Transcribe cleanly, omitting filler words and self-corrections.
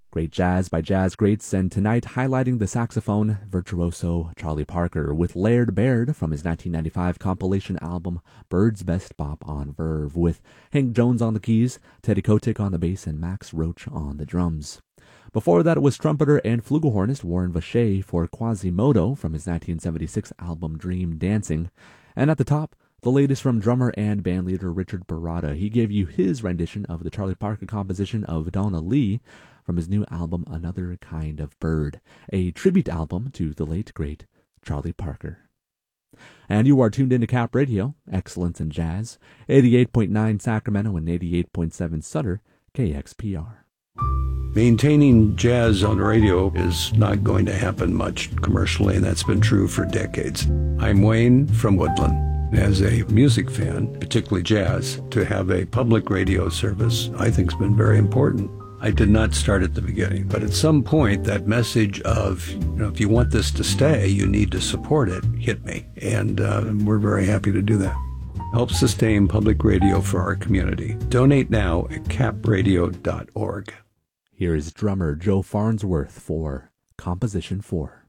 Great jazz by jazz greats, and tonight highlighting the saxophone virtuoso Charlie Parker with Laird Baird from his 1995 compilation album Bird's Best Bop on Verve, with Hank Jones on the keys, Teddy Kotick on the bass, and Max Roach on the drums. Before that, it was trumpeter and flugelhornist Warren Vacher for Quasimodo from his 1976 album Dream Dancing. And at the top, the latest from drummer and bandleader Richard Barada. He gave you his rendition of the Charlie Parker composition of Donna Lee from his new album Another Kind of Bird, a tribute album to the late, great Charlie Parker. And you are tuned into Cap Radio, excellence in jazz, 88.9 Sacramento and 88.7 Sutter, KXPR. Maintaining jazz on the radio is not going to happen much commercially, and that's been true for decades. I'm Wayne from Woodland. As a music fan, particularly jazz, to have a public radio service I think has been very important. I did not start at the beginning, but at some point that message of, if you want this to stay, you need to support it, hit me. And we're very happy to do that. Help sustain public radio for our community. Donate now at capradio.org. Here is drummer Joe Farnsworth for Composition 4.